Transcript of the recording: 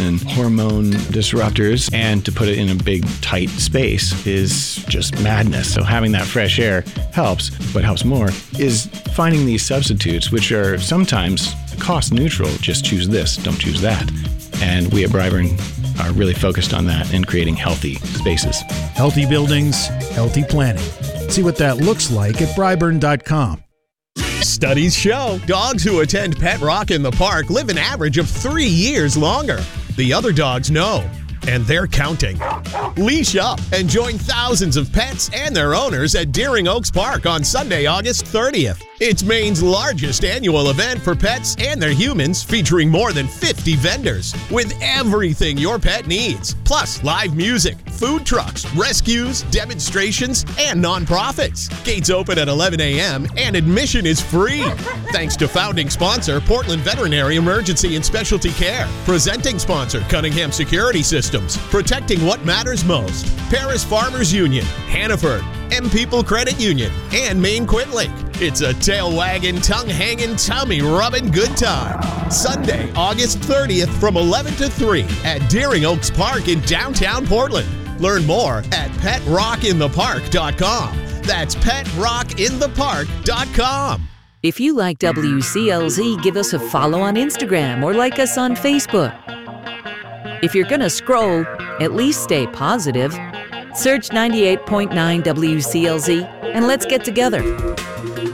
and hormone disruptors, and to put it in a big, tight space is just madness. So having that fresh air helps. What helps more is finding these substitutes, which are sometimes cost neutral. Just choose this, don't choose that. And we at Bryburn are really focused on that and creating healthy spaces. Healthy buildings, healthy planning. See what that looks like at Bryburn.com. Studies show dogs who attend Pet Rock in the Park live an average of 3 years longer. The other dogs know, and they're counting. Leash up and join thousands of pets and their owners at Deering Oaks Park on Sunday, August 30th. It's Maine's largest annual event for pets and their humans, featuring more than 50 vendors with everything your pet needs, plus live music, food trucks, rescues, demonstrations, and nonprofits. Gates open at 11 a.m. and admission is free. Thanks to founding sponsor Portland Veterinary Emergency and Specialty Care, presenting sponsor Cunningham Security Systems, protecting what matters most, Paris Farmers Union, Hannaford, M People Credit Union, and Maine Quintlake. It's a tail-wagging, tongue-hanging, tummy-rubbing good time. Sunday, August 30th from 11 to 3 at Deering Oaks Park in downtown Portland. Learn more at PetRockInThePark.com. That's PetRockInThePark.com. If you like WCLZ, give us a follow on Instagram or like us on Facebook. If you're going to scroll, at least stay positive. Search 98.9 WCLZ and let's get together.